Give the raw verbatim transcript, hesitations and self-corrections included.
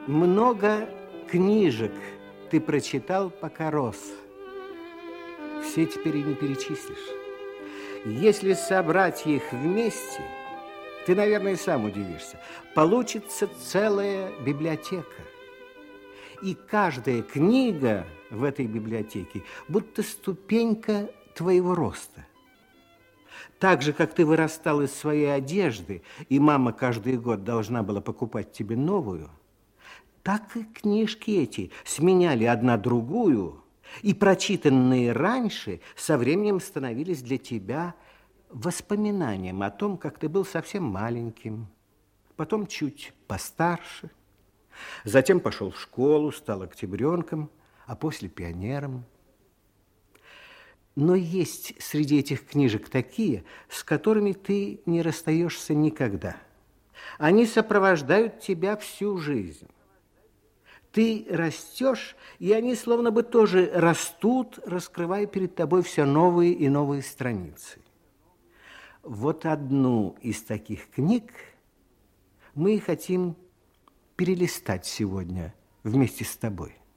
Много книжек ты прочитал, пока рос. Все теперь и не перечислишь. Если собрать их вместе, ты, наверное, сам удивишься. Получится целая библиотека. И каждая книга в этой библиотеке будто ступенька твоего роста. Так же, как ты вырастал из своей одежды, и мама каждый год должна была покупать тебе новую, так и книжки эти сменяли одна другую, и прочитанные раньше со временем становились для тебя воспоминанием о том, как ты был совсем маленьким, потом чуть постарше, затем пошел в школу, стал октябренком, а после пионером. Но есть среди этих книжек такие, с которыми ты не расстаешься никогда. Они сопровождают тебя всю жизнь. Ты растешь, и они словно бы тоже растут, раскрывая перед тобой все новые и новые страницы. Вот одну из таких книг мы хотим перелистать сегодня вместе с тобой.